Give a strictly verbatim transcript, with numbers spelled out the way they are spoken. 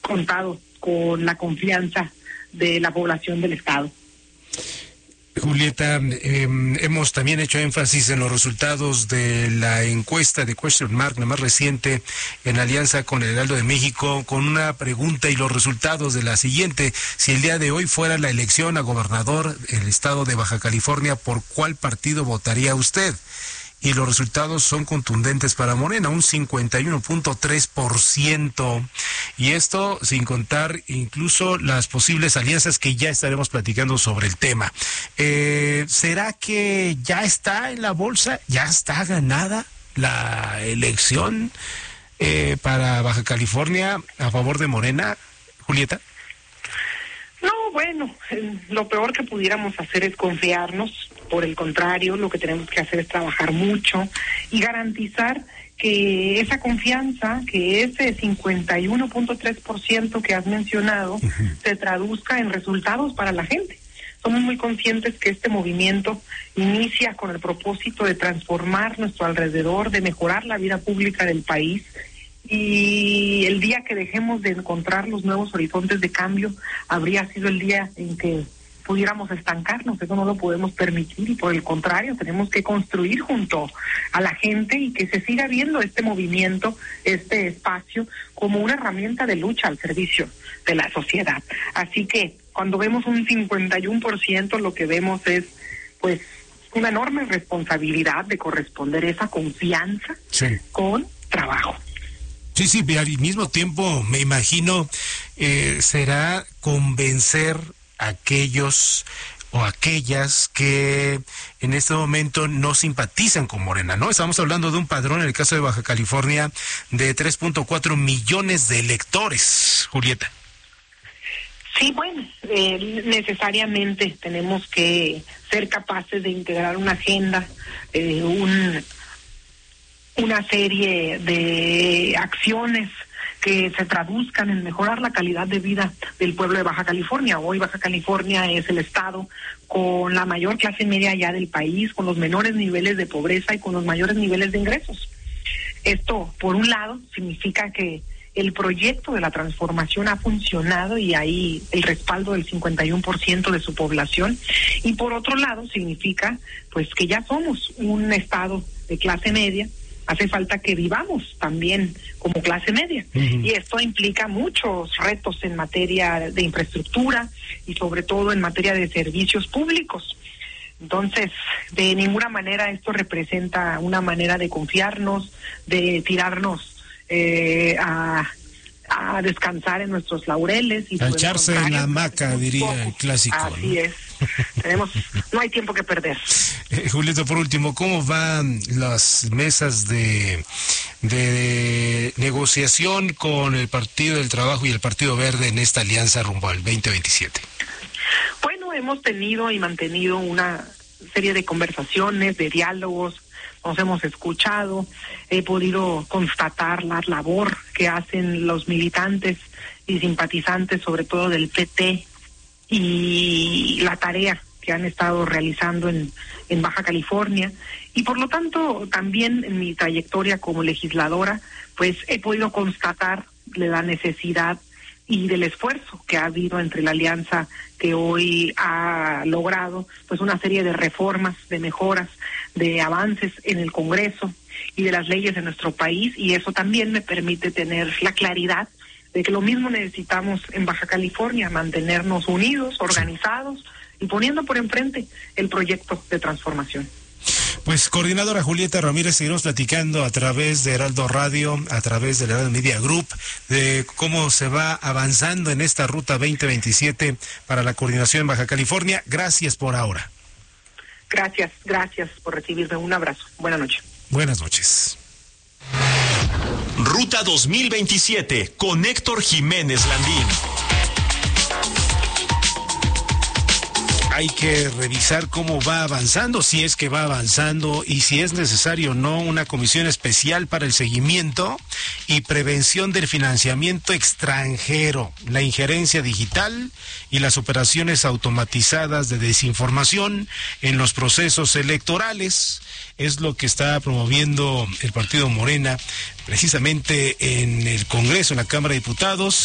contado con la confianza de la población del Estado. Julieta, eh, hemos también hecho énfasis en los resultados de la encuesta de Question Mark, la más reciente, en alianza con el Heraldo de México, con una pregunta y los resultados de la siguiente: si el día de hoy fuera la elección a gobernador del estado de Baja California, ¿por cuál partido votaría usted? Y los resultados son contundentes para Morena, un cincuenta y uno punto tres por ciento. Y esto sin contar incluso las posibles alianzas que ya estaremos platicando sobre el tema. Eh, ¿Será que ya está en la bolsa, ya está ganada la elección eh, para Baja California a favor de Morena, Julieta? No, bueno, lo peor que pudiéramos hacer es confiarnos. Por el contrario, lo que tenemos que hacer es trabajar mucho y garantizar que esa confianza, que ese cincuenta y uno punto tres por ciento que has mencionado, uh-huh, se traduzca en resultados para la gente. Somos muy conscientes que este movimiento inicia con el propósito de transformar nuestro alrededor, de mejorar la vida pública del país. Y el día que dejemos de encontrar los nuevos horizontes de cambio habría sido el día en que pudiéramos estancarnos. Eso no lo podemos permitir y por el contrario tenemos que construir junto a la gente y que se siga viendo este movimiento, este espacio como una herramienta de lucha al servicio de la sociedad. Así que cuando vemos un cincuenta y uno por ciento, lo que vemos es pues una enorme responsabilidad de corresponder esa confianza, sí, con trabajo. Sí, sí, pero al mismo tiempo me imagino eh, será convencer a aquellos o aquellas que en este momento no simpatizan con Morena, ¿no? Estamos hablando de un padrón, en el caso de Baja California, de tres punto cuatro millones de electores, Julieta. Sí, bueno, eh, necesariamente tenemos que ser capaces de integrar una agenda, eh, un... una serie de acciones que se traduzcan en mejorar la calidad de vida del pueblo de Baja California. Hoy Baja California es el estado con la mayor clase media ya del país, con los menores niveles de pobreza y con los mayores niveles de ingresos. Esto, por un lado, significa que el proyecto de la transformación ha funcionado y hay el respaldo del cincuenta y uno por ciento de su población. Y por otro lado, significa pues que ya somos un estado de clase media. Hace falta que vivamos también como clase media. Uh-huh. Y esto implica muchos retos en materia de infraestructura y sobre todo en materia de servicios públicos. Entonces, de ninguna manera esto representa una manera de confiarnos, de tirarnos eh, a, a descansar en nuestros laureles. Y a echarse en la hamaca, diría poco. El clásico. Así, ¿no? Es. Tenemos, no hay tiempo que perder. Eh, Julieta, por último, ¿cómo van las mesas de, de negociación con el Partido del Trabajo y el Partido Verde en esta alianza rumbo al veinte veintisiete? Bueno, hemos tenido y mantenido una serie de conversaciones, de diálogos, nos hemos escuchado, he podido constatar la labor que hacen los militantes y simpatizantes, sobre todo del P T, y la tarea que han estado realizando en, en Baja California, y por lo tanto también en mi trayectoria como legisladora pues he podido constatar la necesidad y del esfuerzo que ha habido entre la alianza que hoy ha logrado pues una serie de reformas, de mejoras, de avances en el Congreso y de las leyes de nuestro país, y eso también me permite tener la claridad de que lo mismo necesitamos en Baja California, mantenernos unidos, organizados y poniendo por enfrente el proyecto de transformación. Pues, coordinadora Julieta Ramírez, seguiremos platicando a través de Heraldo Radio, a través del Heraldo Media Group, de cómo se va avanzando en esta ruta veinte veintisiete para la coordinación en Baja California. Gracias por ahora. Gracias, gracias por recibirme. Un abrazo. Buenas noches. Buenas noches. Ruta dos mil veintisiete con Héctor Jiménez Landín. Hay que revisar cómo va avanzando, si es que va avanzando y si es necesario o no una comisión especial para el seguimiento y prevención del financiamiento extranjero, la injerencia digital y las operaciones automatizadas de desinformación en los procesos electorales. Es lo que está promoviendo el partido Morena precisamente en el Congreso, en la Cámara de Diputados.